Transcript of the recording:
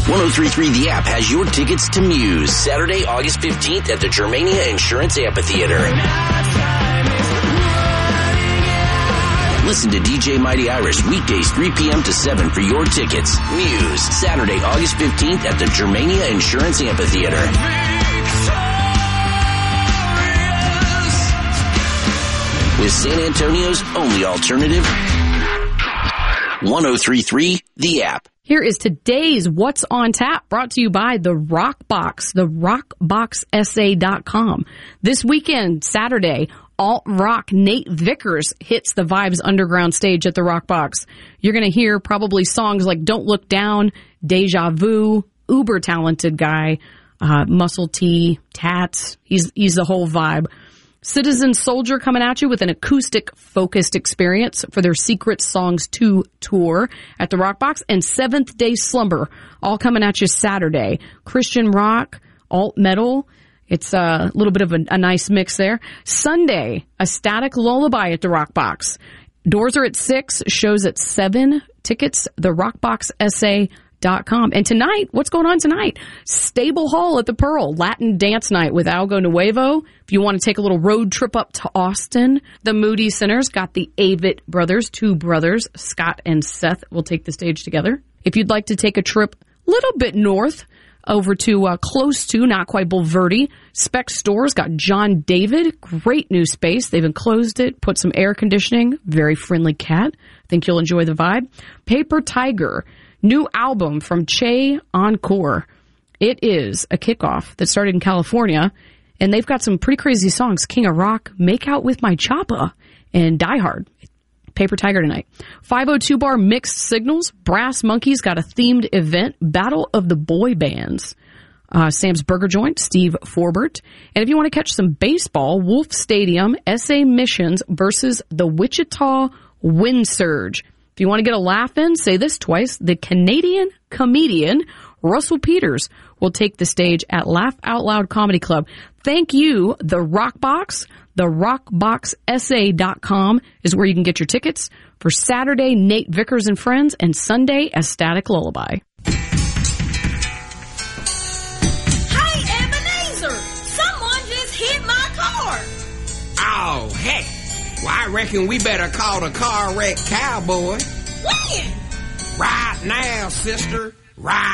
103.3 The App has your tickets to Muse, Saturday, August 15th at the Germania Insurance Amphitheater. Listen to DJ Mighty Irish weekdays 3 p.m. to 7 for your tickets. Muse, Saturday, August 15th at the Germania Insurance Amphitheater. With San Antonio's only alternative, 103.3 The App. Here is today's What's on Tap, brought to you by The Rock Box, therockboxsa.com. This weekend, Saturday, alt-rock Nate Vickers hits the Vibes Underground stage at The Rock Box. You're going to hear probably songs like Don't Look Down, Deja Vu, uber talented guy, Muscle T, Tats. He's the whole vibe. Citizen Soldier coming at you with an acoustic-focused experience for their Secret Songs 2 tour at the Rock Box, and Seventh Day Slumber, all coming at you Saturday. Christian rock, alt metal. It's a little bit of a nice mix there. Sunday, a Static Lullaby at the Rock Box. Doors are at 6, shows at 7. Tickets, therockboxsa.com. And tonight, what's going on tonight? Stable Hall at the Pearl, Latin Dance Night with Algo Nuevo. If you want to take a little road trip up to Austin, the Moody Center's got the Avett brothers, 2 brothers, Scott and Seth, will take the stage together. If you'd like to take a trip a little bit north, over to close to, not quite Bulverde, Spec Store's got John David, great new space. They've enclosed it, put some air conditioning, very friendly cat. I think you'll enjoy the vibe. Paper Tiger, new album from Che Encore. It is a kickoff that started in California, and they've got some pretty crazy songs. King of Rock, Make Out With My Choppa, and Die Hard. Paper Tiger tonight. 502 Bar, Mixed Signals. Brass Monkeys got a themed event, Battle of the Boy Bands. Sam's Burger Joint, Steve Forbert. And if you want to catch some baseball, Wolf Stadium, SA Missions versus the Wichita Wind Surge. If you want to get a laugh in, say this twice. The Canadian comedian Russell Peters will take the stage at Laugh Out Loud Comedy Club. Thank you, The Rock Box. TheRockboxSA.com is where you can get your tickets for Saturday, Nate Vickers and Friends, and Sunday, A Static Lullaby. Hey, Ebenezer! Someone just hit my car! Oh, heck! Well, I reckon we better call the car wreck cowboy. When? Right now, sister. Right